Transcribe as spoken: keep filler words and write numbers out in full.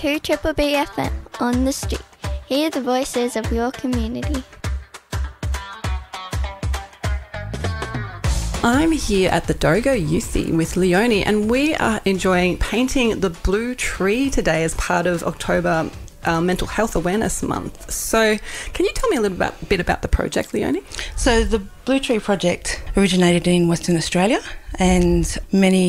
to Triple B F M on the street. Hear the voices of your community. I'm here at the Dogo Youthie with Leonie, and we are enjoying painting the blue tree today as part of October uh, Mental Health Awareness Month. So can you tell me a little bit, bit about the project, Leonie? So the Blue Tree Project originated in Western Australia, and many